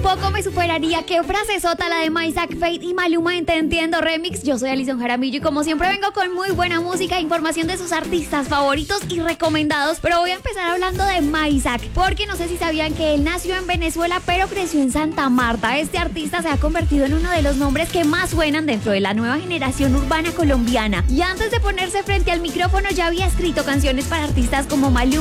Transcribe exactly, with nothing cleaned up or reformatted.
poco me superaría. Qué frasezota la de Isaac Fate y Maluma en Te Entiendo Remix. Yo soy Alison Jaramillo y como siempre vengo con muy buena música e información de sus artistas favoritos y recomendados. Pero voy a empezar hablando de Isaac, porque no sé si sabían que él nació en Venezuela pero creció en Santa Marta. Este artista se ha convertido en uno de los nombres que más suenan dentro de la nueva generación urbana colombiana. Y antes de ponerse frente al micrófono ya había escrito canciones para artistas como Maluma,